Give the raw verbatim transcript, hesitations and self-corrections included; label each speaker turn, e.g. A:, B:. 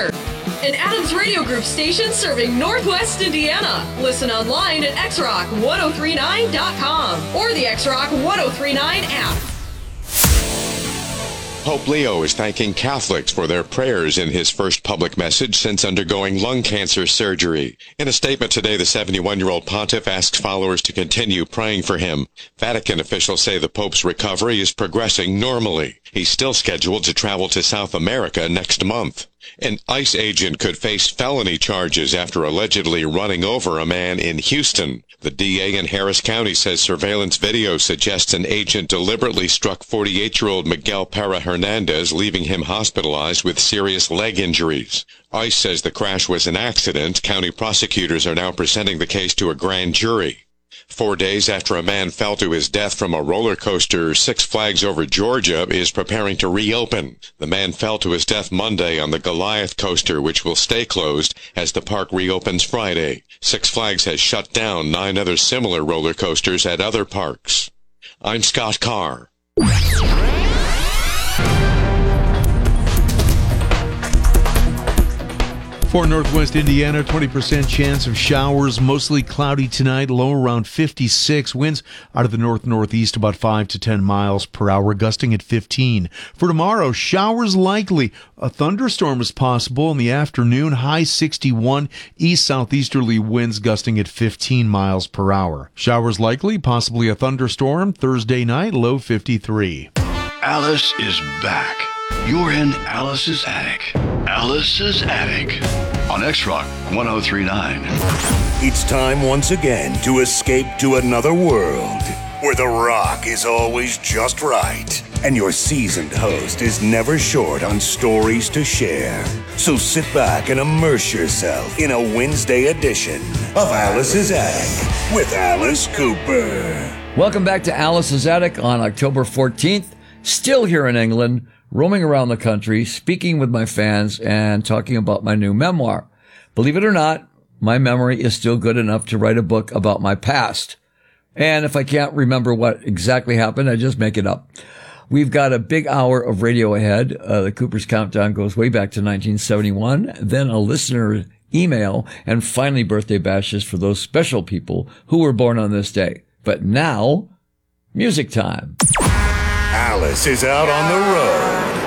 A: here. An Adams Radio Group station serving Northwest Indiana. Listen online at x rock ten thirty-nine dot com or the X Rock ten thirty-nine app.
B: Pope Leo is thanking Catholics for their prayers in his first public message since undergoing lung cancer surgery. In a statement today, the seventy-one-year-old pontiff asks followers to continue praying for him. Vatican officials say the Pope's recovery is progressing normally. He's still scheduled to travel to South America next month. An ICE agent could face felony charges after allegedly running over a man in Houston. The D A in Harris County says surveillance video suggests an agent deliberately struck forty-eight-year-old Miguel Parra Hernandez, leaving him hospitalized with serious leg injuries. ICE says the crash was an accident. County prosecutors are now presenting the case to a grand jury. Four days after a man fell to his death from a roller coaster, Six Flags Over Georgia is preparing to reopen. The man fell to his death Monday on the Goliath coaster, which will stay closed as the park reopens Friday. Six Flags has shut down nine other similar roller coasters at other parks. I'm Scott Carr.
C: For Northwest Indiana, twenty percent chance of showers, mostly cloudy tonight, low around fifty-six. Winds out of the north-northeast about five to ten miles per hour, gusting at fifteen. For tomorrow, showers likely. A thunderstorm is possible in the afternoon, high sixty-one. East-southeasterly winds gusting at fifteen miles per hour. Showers likely, possibly a thunderstorm. Thursday night, low fifty-three.
D: Alice is back. You're in Alice's Attic. Alice's Attic on X Rock ten thirty-nine.
E: It's time once again to escape to another world where the rock is always just right and your seasoned host is never short on stories to share. So sit back and immerse yourself in a Wednesday edition of Alice's Attic with Alice Cooper.
F: Welcome back to Alice's Attic on October fourteenth. Still here in England, roaming around the country, speaking with my fans and talking about my new memoir. Believe it or not, my memory is still good enough to write a book about my past. And if I can't remember what exactly happened, I just make it up. We've got a big hour of radio ahead. Uh, the Cooper's Countdown goes way back to nineteen seventy-one, then a listener email, and finally birthday bashes for those special people who were born on this day. But now, music time.
E: Alice is out on the road